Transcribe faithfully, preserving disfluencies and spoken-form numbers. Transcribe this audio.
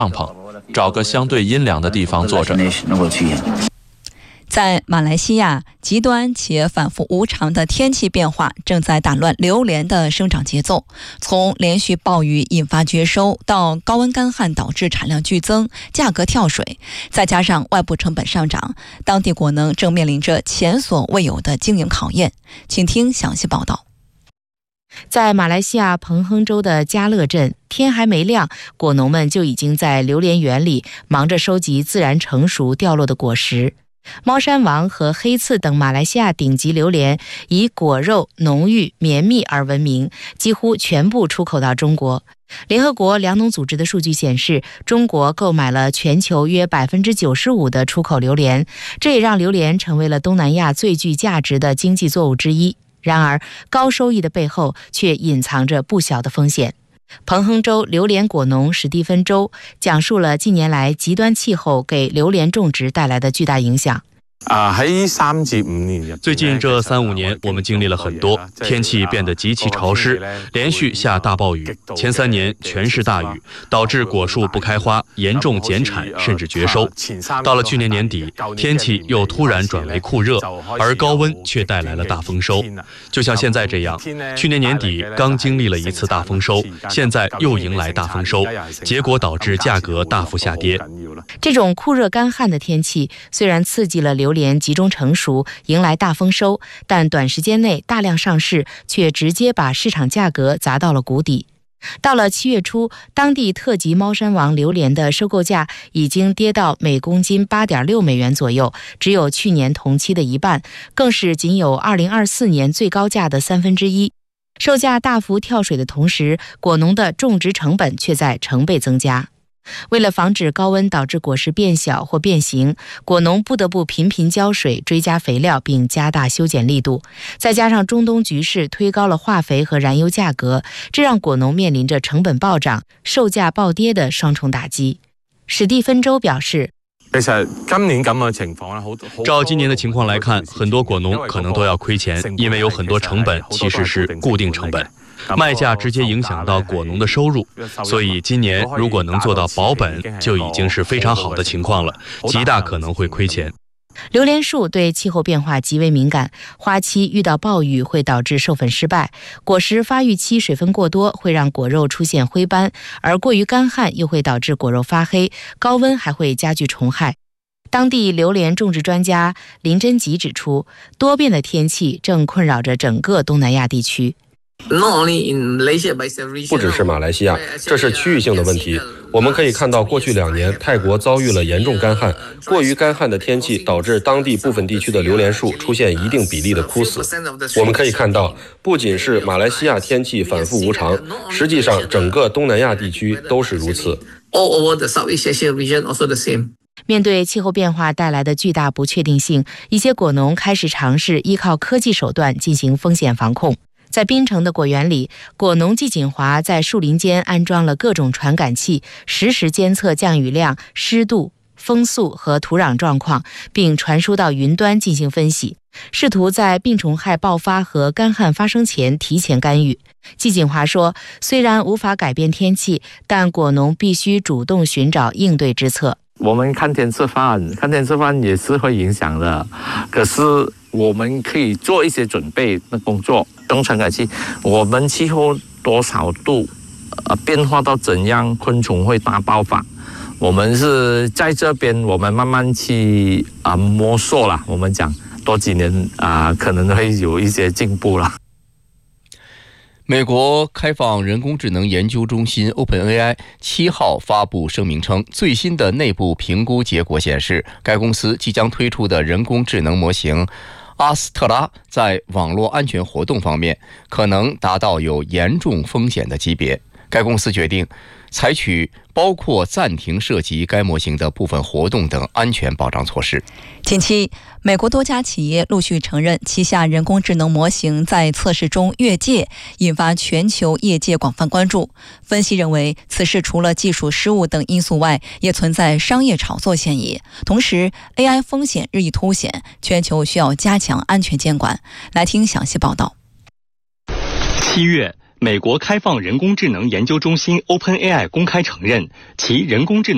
帐篷，找个相对阴凉的地方坐着。 在马来西亚，极端且反复无常的天气变化正在打乱榴莲的生长节奏。从连续暴雨引发绝收，到高温干旱导致产量剧增、价格跳水，再加上外部成本上涨，当地果农正面临着前所未有的经营考验。请听详细报道。 在马来西亚彭亨州的嘉乐镇，天还没亮，果农们就已经在榴莲园里忙着收集自然成熟掉落的果实。猫山王和黑刺等马来西亚顶级榴莲以果肉浓郁绵密而闻名，几乎全部出口到中国。联合国粮农组织的数据显示，中国购买了全球约 百分之九十五 的出口榴莲，这也让榴莲成为了东南亚最具价值的经济作物之一。然而，高收益的背后却隐藏着不小的风险。彭亨州榴莲果农史蒂芬州讲述了近年来极端气候给榴莲种植带来的巨大影响。 最近这三五年，我们经历了很多，天气变得极其潮湿，连续下大暴雨。前三年全是大雨，导致果树不开花，严重减产甚至绝收。到了去年年底，天气又突然转为酷热，而高温却带来了大丰收。就像现在这样，去年年底刚经历了一次大丰收，现在又迎来大丰收，结果导致价格大幅下跌。 这种酷热干旱的天气虽然刺激了榴莲集中成熟，迎来大丰收，但短时间内大量上市，却直接把市场价格砸到了谷底。到了七月初，当地特级猫山王榴莲的收购价已经跌到每公斤 八点六美元左右，只有去年同期的一半，更是仅有二零二四年最高价的三分之一。售价大幅跳水的同时，果农的种植成本却在成倍增加。为了防止高温导致果实变小或变形，果农不得不频频浇水、追加肥料，并加大修剪力度。再加上中东局势推高了化肥和燃油价格，这让果农面临着成本暴涨、售价暴跌的双重打击。史蒂芬州表示， 照今年的情况来看，很多果农可能都要亏钱，因为有很多成本其实是固定成本，卖价直接影响到果农的收入，所以今年如果能做到保本，就已经是非常好的情况了，极大可能会亏钱。 榴莲树对气候变化极为敏感，花期遇到暴雨会导致授粉失败，果实发育期水分过多会让果肉出现灰斑，而过于干旱又会导致果肉发黑，高温还会加剧虫害。当地榴莲种植专家林真吉指出，多变的天气正困扰着整个东南亚地区。 不只是马来西亚，这是区域性的问题。我们可以看到，过去两年泰国遭遇了严重干旱，过于干旱的天气导致当地部分地区的榴莲树出现一定比例的枯死。我们可以看到，不仅是马来西亚天气反复无常，实际上整个东南亚地区都是如此。 面对气候变化带来的巨大不确定性，一些果农开始尝试依靠科技手段进行风险防控。在槟城的果园里，果农季锦华在树林间安装了各种传感器，实时监测降雨量、湿度、风速和土壤状况，并传输到云端进行分析，试图在病虫害爆发和干旱发生前提前干预。季锦华说，虽然无法改变天气，但果农必须主动寻找应对之策。 我们看天吃饭，看天吃饭也是会影响的，可是我们可以做一些准备的工作。用传感器，我们气候多少度，呃，变化到怎样，昆虫会大爆发。我们是在这边，我们慢慢去啊、呃、摸索啦。我们讲多几年啊、呃，可能会有一些进步啦。 美国开放人工智能研究中心 OpenAI 七号发布声明称，最新的内部评估结果显示，该公司即将推出的人工智能模型阿斯特拉在网络安全活动方面可能达到有严重风险的级别。该公司决定采取包括暂停涉及该模型的部分活动等安全保障措施。 近期，美国多家企业陆续承认旗下人工智能模型在测试中越界，引发全球业界广泛关注。分析认为，此事除了技术失误等因素外，也存在商业炒作嫌疑。同时 ，A I 风险日益凸显，全球需要加强安全监管。来听详细报道。 七月，美国开放人工智能研究中心 OpenAI 公开承认，其人工智能